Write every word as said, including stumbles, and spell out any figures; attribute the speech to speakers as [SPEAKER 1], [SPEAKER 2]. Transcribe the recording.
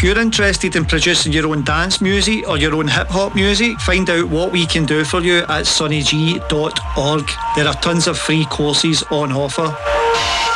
[SPEAKER 1] If you're interested in producing your own dance music or your own hip-hop music, find out what we can do for you at sonny g dot org. There are tons of free courses on offer.